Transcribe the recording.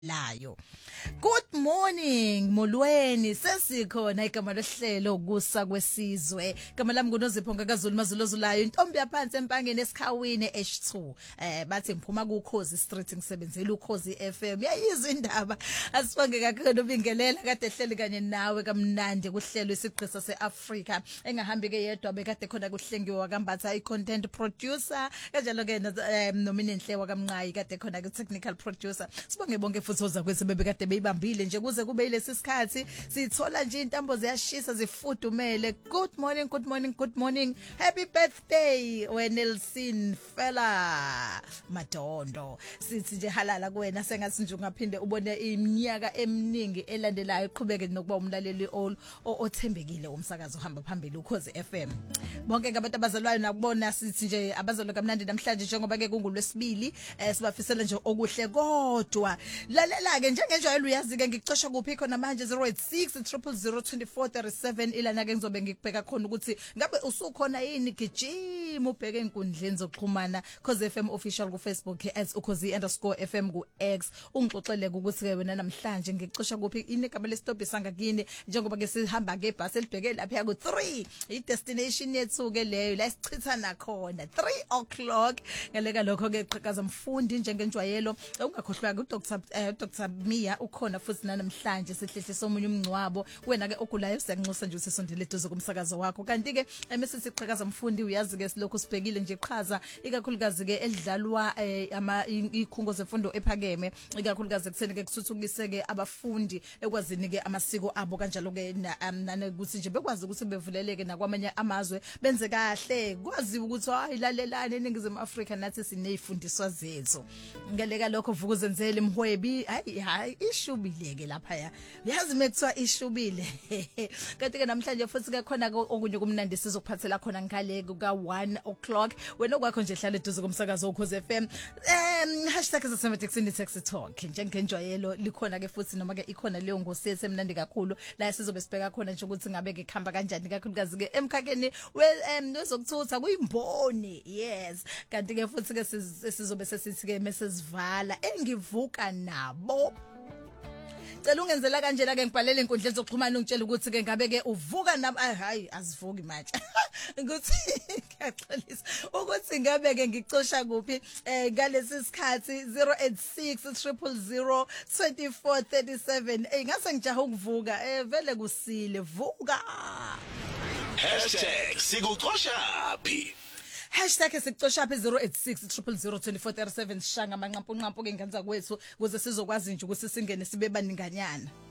layo. Good morning molweni, sesikhona igama lehlelo ukusa kwesizwe. Igama lami nguNozipho ngakaZulu mazulozulayo, intombi yaphansi empangeni esikhawini H2. Bathi ngiphuma kuKhozi Street ngisebenzela uKhozi FM. Yayizwa indaba asifake kakhulu ubingelela kade ehleli kanye nawe kamnandi kuhlelo isiqhisa seAfrica. Engahambi ke yedwa bekade khona kuhlengiwe wakambatha icontent producer kanjalo ke nomini Nhlewa kaMnqayi kade khona ku technical producer. Sibonge bonke futhi oza kwethu bebekade beyibambile nje kuze kube yilesi sikhathi sithola nje intambo ziyashisa zifudumele. Good morning, good morning, good morning. Happy birthday Wenelsin Fela Madondo. Sithi nje halala kuwena sengathi nje ungaphinde ubone iminyaka eminingi elandelayo iqhubeke nokuba umlaleli othembekile umsakazo uhamba phambili uKhozi FM. Bonke ngabantu abazalwayo nakubona sithi nje abazalwa kamnandi namhlanje njengoba ke kungulwesibili sibafisela nje okuhle kodwa lalela ke njengenjalo uyazi ke ngicosha kuphi khona manje 086 ilana ke ngizobe ngikubheka khona ukuthi ngabe usukhona yini gijima ubheke inkundleni zokuxhumana Khozi FM official ku Facebook @ukhozi_FM ku X ungixoxele ukuthi ke wena namhlanje ngicosha kuphi inegama lesitobhi sangakini njengoba ke sihamba ngebhasi elibheke lapha ku 3 i destination yethu ke leyo la sichithana khona 3:00 ngaleka lokho ke qhakaza mfundi njengenjwayelo ungakhohlwa ku Dr Mia ukhona futhi namhlanje sihlehlisa omunye umncwabo wena ke ogulayo siyanxusa nje usisondele eduze kumsakazo wakho kanti ke emesithi qhakaza mfundi uyazi ke silokhu sibhekile nje iqhaza ikakhulukazi ke edlalwa ikhungo zemfundo ephakeme ikakhulukazi kuseni ke kuthuthukise ke abafundi ekwazini ke amasiko abo kanjalo ke ukuthi nje bekwazi ukuthi bevuleleke nakwamanye amazwe benze kahle kwazi ukuthi hayilalelane eNingizimu Afrika nathi sineyifundiswa zethu ngeleka lokho vukuzenzele imhwebi hayi ishubile ke lapha ya yazi mekuthiwa ishubile kanti ke namhlanje futhi ke khona okunye kumnandi sizokuphathela khona ngale ka 1:00 wena okwakho nje hlala eduze komsakazo uKhozi FM #7texini text talk njengenjwayelo likhona ke futhi noma ke ikhona leyo ngosesi emnandi kakhulu la sizobe sibheka khona nje ukuthi ngabe ke khamba kanjani kakhulukazi ke emkhakheni wezokuthutha kuyimboni yes kanti ke futhi ke sizobe sesithi ke mesesivala engivuka nabo cela ungenzela kanjena ke ngibhalele inkundleni zokuxhumana ungitshela ukuthi ke ngabe ke uvuka nabo hayi azivuki manje ukuthi ngiyaxolisa ukuthi ngabe ke ngicosha kuphi ngalesi sikhathi 086 000 2437 ngase ngijaha ukuvuka vele kusile vuka #sikuxoshaphi #sikuxoshaphi 086 000 2437 shanga amanqampunqampu ke ngenza kwethu ukuze sizokwazi nje ukuthi singene sibe baninganyana.